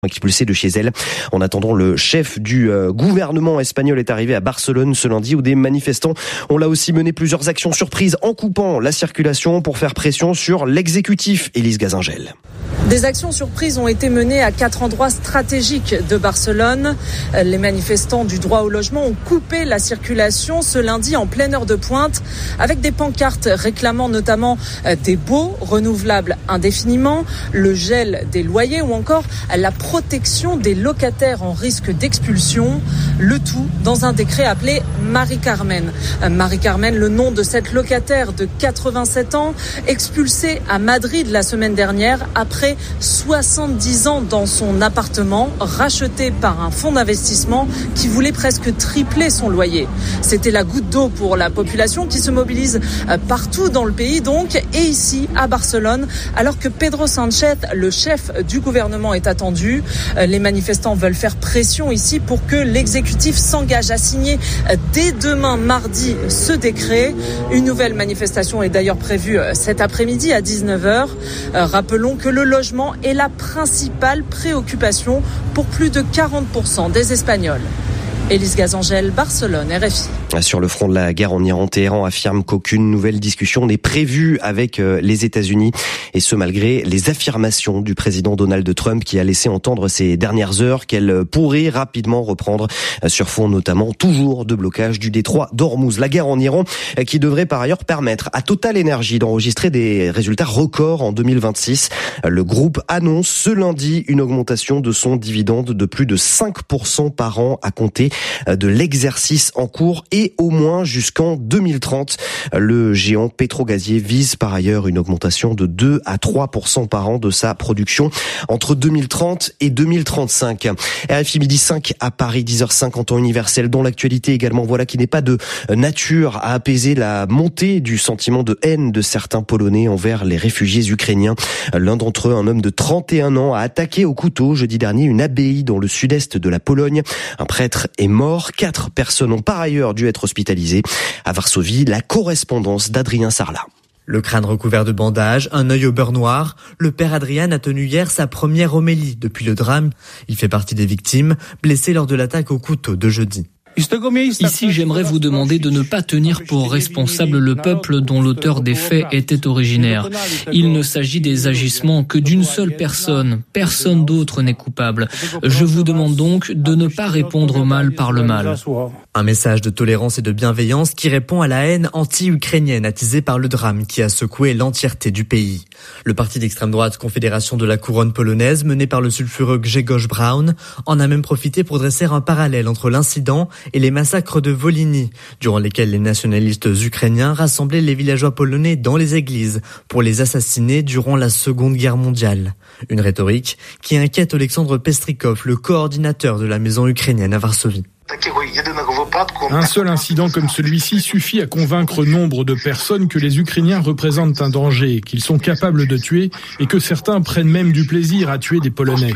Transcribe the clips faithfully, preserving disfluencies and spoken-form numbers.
expulsée de chez elle. En attendant, le chef du euh, gouvernement espagnol est arrivé à Barcelone ce lundi où des manifestants ont là aussi mené plusieurs actions surprises en coupant la circulation pour faire pression sur l'exécutif. Élise Gazingel. Des actions surprises ont été menées à quatre endroits stratégiques de Barcelone. Les manifestants du droit au logement ont coupé la circulation ce lundi en pleine heure de pointe avec des pancartes réclamant notamment des baux renouvelables indéfiniment, le gel des loyers ou encore la protection des locataires en risque d'expulsion. Le tout dans un décret appelé Marie-Carmen. Marie-Carmen, le nom de cette locataire de quatre-vingt-sept ans, expulsée à Madrid la semaine dernière après soixante-dix ans dans son appartement, racheté par un fonds d'investissement qui voulait presque tripler son loyer. C'était la goutte d'eau pour la population qui se mobilise partout dans le pays donc, et ici à Barcelone, alors que Pedro Sánchez, le chef du gouvernement, est attendu. Les manifestants veulent faire pression ici pour que l'exécutif s'engage à signer dès demain mardi ce décret. Une nouvelle manifestation est d'ailleurs prévue cet après-midi à dix-neuf heures. Rappelons que le logement est la principale préoccupation pour plus de quarante pour cent des Espagnols. Élise Gazingel, Barcelone, R F I. Sur le front de la guerre en Iran, Téhéran affirme qu'aucune nouvelle discussion n'est prévue avec les États-Unis. Et ce, malgré les affirmations du président Donald Trump qui a laissé entendre ces dernières heures qu'elle pourrait rapidement reprendre sur fond notamment toujours de blocage du détroit d'Ormuz. La guerre en Iran qui devrait par ailleurs permettre à Total Energy d'enregistrer des résultats records en deux mille vingt-six. Le groupe annonce ce lundi une augmentation de son dividende de plus de cinq pour cent par an à compter de l'exercice en cours et au moins jusqu'en deux mille trente. Le géant pétrogazier vise par ailleurs une augmentation de deux à trois pour cent par an de sa production entre deux mille trente et deux mille trente-cinq. R F I midi cinq à Paris, dix heures cinq en temps universel, dont l'actualité également, voilà, qui n'est pas de nature à apaiser la montée du sentiment de haine de certains Polonais envers les réfugiés ukrainiens. L'un d'entre eux, un homme de trente et un ans, a attaqué au couteau jeudi dernier une abbaye dans le sud-est de la Pologne. Un prêtre est mort. Quatre personnes ont par ailleurs dû être hospitalisées. À Varsovie, la correspondance d'Adrien Sarlat. Le crâne recouvert de bandages, un œil au beurre noir, le père Adrian a tenu hier sa première homélie depuis le drame. Il fait partie des victimes, blessées lors de l'attaque au couteau de jeudi. Ici, j'aimerais vous demander de ne pas tenir pour responsable le peuple dont l'auteur des faits était originaire. Il ne s'agit des agissements que d'une seule personne. Personne d'autre n'est coupable. Je vous demande donc de ne pas répondre au mal par le mal. Un message de tolérance et de bienveillance qui répond à la haine anti-ukrainienne attisée par le drame qui a secoué l'entièreté du pays. Le parti d'extrême droite Confédération de la Couronne polonaise, mené par le sulfureux Grzegorz Braun, en a même profité pour dresser un parallèle entre l'incident et les massacres de Volhynie, durant lesquels les nationalistes ukrainiens rassemblaient les villageois polonais dans les églises pour les assassiner durant la Seconde Guerre mondiale. Une rhétorique qui inquiète Alexandre Pestrikov, le coordinateur de la maison ukrainienne à Varsovie. Un seul incident comme celui-ci suffit à convaincre nombre de personnes que les Ukrainiens représentent un danger, qu'ils sont capables de tuer et que certains prennent même du plaisir à tuer des Polonais.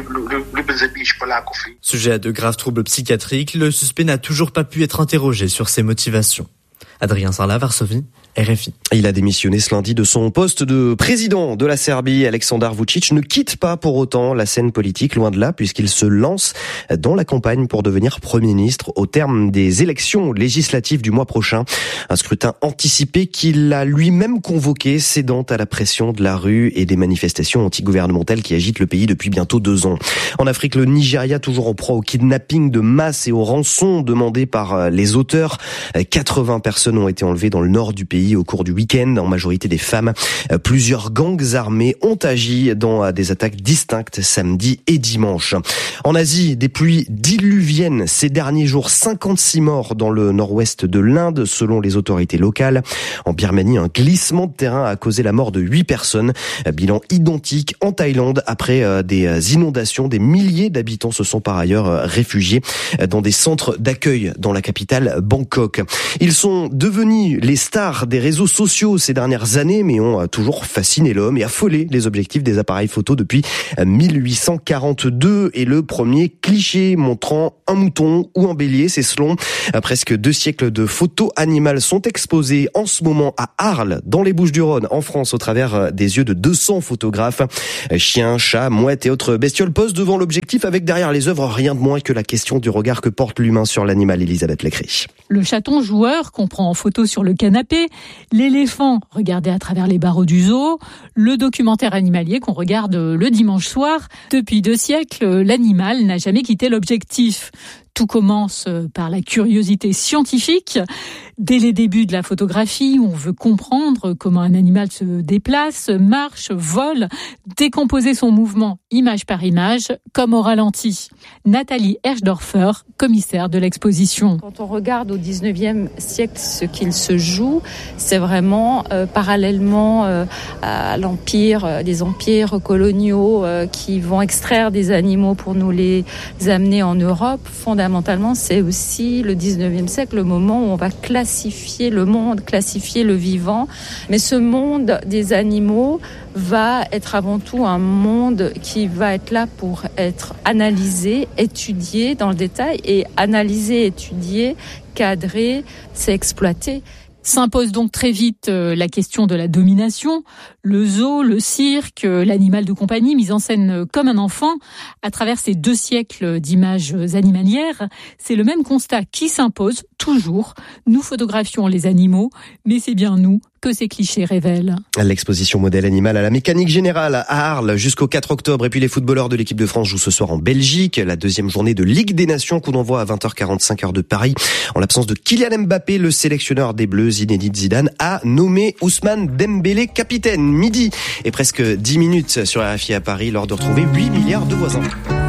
Sujet à de graves troubles psychiatriques, le suspect n'a toujours pas pu être interrogé sur ses motivations. Adrien Sarlat, Varsovie, R F I. Il a démissionné ce lundi de son poste de président de la Serbie. Aleksandar Vučić ne quitte pas pour autant la scène politique, loin de là, puisqu'il se lance dans la campagne pour devenir Premier ministre au terme des élections législatives du mois prochain. Un scrutin anticipé qu'il a lui-même convoqué, cédant à la pression de la rue et des manifestations antigouvernementales qui agitent le pays depuis bientôt deux ans. En Afrique, le Nigeria, toujours en proie au kidnapping de masse et aux rançons demandées par les auteurs. quatre-vingts personnes ont été enlevées dans le nord du pays au cours du week-end, en majorité des femmes. Plusieurs gangs armés ont agi dans des attaques distinctes samedi et dimanche. En Asie, des pluies diluviennes ces derniers jours, cinquante-six morts dans le nord-ouest de l'Inde selon les autorités locales. En Birmanie, un glissement de terrain a causé la mort de huit personnes. Bilan identique en Thaïlande après des inondations. Des milliers d'habitants se sont par ailleurs réfugiés dans des centres d'accueil dans la capitale Bangkok. Ils sont devenus les stars des réseaux sociaux ces dernières années, mais ont toujours fasciné l'homme et affolé les objectifs des appareils photo depuis mille huit cent quarante-deux. Et le premier cliché montrant un mouton ou un bélier, c'est selon presque deux siècles de photos animales sont exposés en ce moment à Arles, dans les Bouches-du-Rhône, en France, au travers des yeux de deux cents photographes. Chiens, chats, mouettes et autres bestioles posent devant l'objectif avec derrière les œuvres rien de moins que la question du regard que porte l'humain sur l'animal. Elisabeth Lécré. Le chaton joueur qu'on prend en photo sur le canapé, l'éléphant regardé à travers les barreaux du zoo, le documentaire animalier qu'on regarde le dimanche soir. Depuis deux siècles, l'animal n'a jamais quitté l'objectif. Tout commence par la curiosité scientifique. Dès les débuts de la photographie, on veut comprendre comment un animal se déplace, marche, vole, décomposer son mouvement image par image, comme au ralenti. Nathalie Herschdorfer, commissaire de l'exposition. Quand on regarde au dix-neuvième siècle ce qu'il se joue, c'est vraiment euh, parallèlement euh, à l'empire, euh, des empires coloniaux euh, qui vont extraire des animaux pour nous les amener en Europe. Fondamentalement, c'est aussi le dix-neuvième siècle, le moment où on va classifier le monde, classifier le vivant. Mais ce monde des animaux va être avant tout un monde qui va être là pour être analysé, étudié dans le détail, et analysé, étudié, cadré, c'est exploité. S'impose donc très vite la question de la domination. Le zoo, le cirque, l'animal de compagnie mis en scène comme un enfant à travers ces deux siècles d'images animalières. C'est le même constat qui s'impose toujours. Nous photographions les animaux, mais c'est bien nous que ces clichés révèlent. L'exposition modèle animal à la Mécanique Générale à Arles jusqu'au quatre octobre. Et puis les footballeurs de l'équipe de France jouent ce soir en Belgique. La deuxième journée de Ligue des Nations, coup d'envoi à vingt heures quarante-cinq heure de Paris. En l'absence de Kylian Mbappé, le sélectionneur des Bleus, Zinedine Zidane, a nommé Ousmane Dembélé capitaine. Midi et presque dix minutes sur R F I à Paris, l'heure de retrouver huit milliards de voisins.